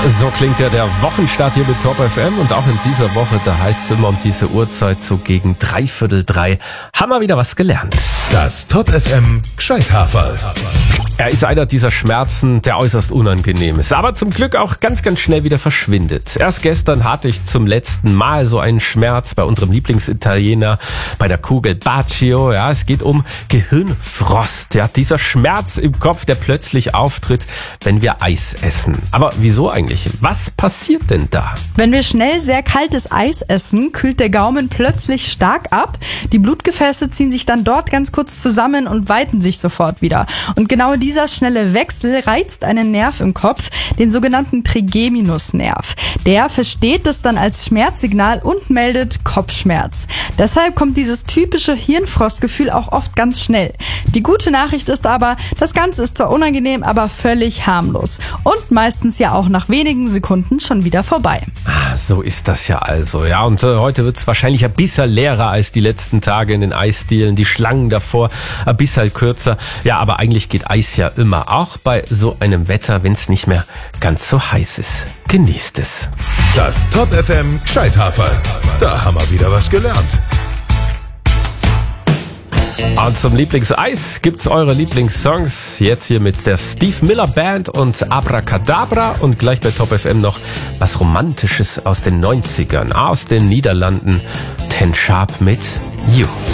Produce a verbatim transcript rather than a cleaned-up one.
So klingt ja der Wochenstart hier mit Top F M und auch in dieser Woche, da heißt es immer um diese Uhrzeit so gegen dreiviertel drei, haben wir wieder was gelernt. Das Top F M Gescheithaferl. Er ist einer dieser Schmerzen, der äußerst unangenehm ist, aber zum Glück auch ganz, ganz schnell wieder verschwindet. Erst gestern hatte ich zum letzten Mal so einen Schmerz bei unserem Lieblingsitaliener, bei der Kugel Baccio. Ja, es geht um Gehirnfrost. Ja, dieser Schmerz im Kopf, der plötzlich auftritt, wenn wir Eis essen. Aber wieso eigentlich? Was passiert denn da? Wenn wir schnell sehr kaltes Eis essen, kühlt der Gaumen plötzlich stark ab. Die Blutgefäße ziehen sich dann dort ganz kurz zusammen und weiten sich sofort wieder. Und genau dieser schnelle Wechsel reizt einen Nerv im Kopf, den sogenannten Trigeminusnerv. Der versteht es dann als Schmerzsignal und meldet Kopfschmerz. Deshalb kommt dieses typische Hirnfrostgefühl auch oft ganz schnell. Die gute Nachricht ist aber, das Ganze ist zwar unangenehm, aber völlig harmlos. Und meistens ja auch nach wenigen Sekunden schon wieder vorbei. Ah, so ist das ja also. Ja, und äh, heute wird es wahrscheinlich ein bisschen leerer als die letzten Tage in den Eisdielen. Die Schlangen davor ein bisschen kürzer. Ja, aber eigentlich geht Eis ja immer, auch bei so einem Wetter, wenn es nicht mehr ganz so heiß ist. Genießt es. Das Top F M Gescheithaferl. Da haben wir wieder was gelernt. Und zum Lieblingseis gibt's eure Lieblingssongs. Jetzt hier mit der Steve Miller Band und Abracadabra und gleich bei Top F M noch was Romantisches aus den neunzigern, aus den Niederlanden. Ten Sharp mit You.